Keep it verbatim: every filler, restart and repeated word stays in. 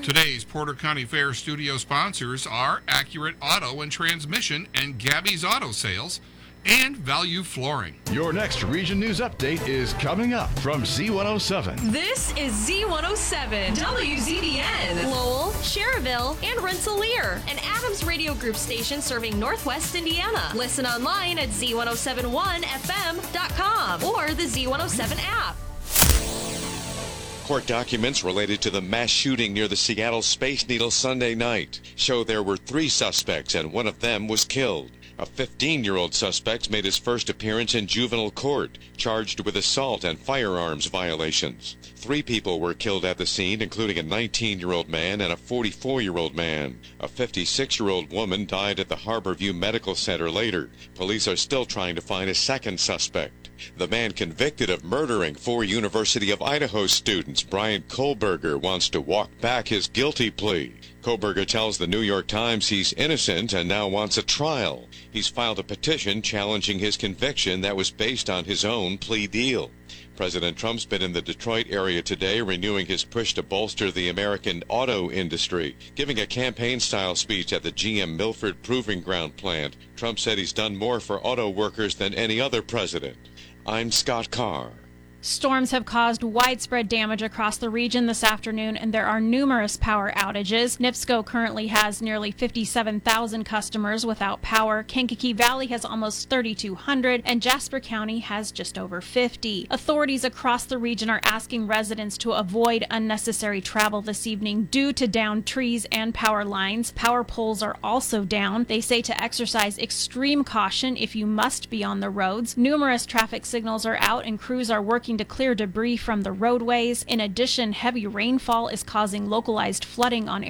Today's Porter County Fair studio sponsors are Accurate Auto and Transmission and Gabby's Auto Sales and Value Flooring. Your next Region News Update is coming up from Z one oh seven. This is Z one oh seven, W Z B N, Lowell, Cherville, and Rensselaer, an Adams Radio Group station serving Northwest Indiana. Listen online at Z one oh seven one F M dot com or the Z one oh seven app. Court documents related to the mass shooting near the Seattle Space Needle Sunday night show there were three suspects and one of them was killed. A fifteen-year-old suspect made his first appearance in juvenile court, charged with assault and firearms violations. Three people were killed at the scene, including a nineteen-year-old man and a forty-four-year-old man. A fifty-six-year-old woman died at the Harborview Medical Center later. Police are still trying to find a second suspect. The man convicted of murdering four University of Idaho students, Brian Kohlberger, wants to walk back his guilty plea. Kohlberger tells the New York Times he's innocent and now wants a trial. He's filed a petition challenging his conviction that was based on his own plea deal. President Trump's been in the Detroit area today renewing his push to bolster the American auto industry. Giving a campaign-style speech at the G M Milford Proving Ground plant, Trump said he's done more for auto workers than any other president. I'm Scott Carr. Storms have caused widespread damage across the region this afternoon, and there are numerous power outages. NIPSCO currently has nearly fifty-seven thousand customers without power. Kankakee Valley has almost thirty-two hundred, and Jasper County has just over fifty. Authorities across the region are asking residents to avoid unnecessary travel this evening due to downed trees and power lines. Power poles are also down. They say to exercise extreme caution if you must be on the roads. Numerous traffic signals are out, and crews are working to clear debris from the roadways. In addition, heavy rainfall is causing localized flooding on